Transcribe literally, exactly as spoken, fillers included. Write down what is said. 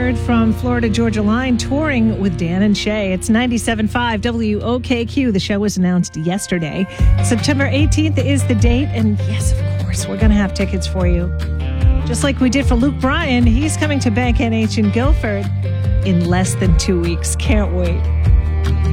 heard from Florida Georgia Line touring with Dan and Shay. It's ninety-seven point five W O K Q. The show was announced yesterday. September eighteenth is the date. And yes, of course, we're going to have tickets for you. Just like we did for Luke Bryan. He's coming to Bank N H in Guilford in less than two weeks. Can't wait.